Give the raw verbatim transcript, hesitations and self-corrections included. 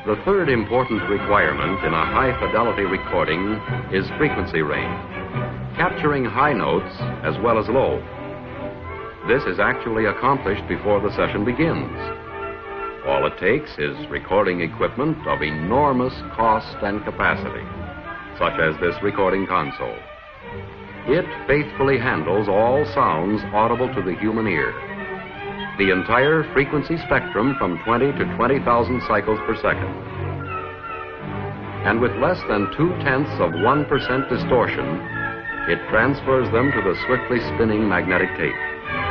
The third important requirement in a high-fidelity recording is frequency range, capturing high notes as well as low. This is actually accomplished before the session begins. All it takes is recording equipment of enormous cost and capacity, such as this recording console. It faithfully handles all sounds audible to the human ear. The entire frequency spectrum from twenty to twenty thousand cycles per second. And with less than two-tenths of one percent distortion, it transfers them to the swiftly spinning magnetic tape.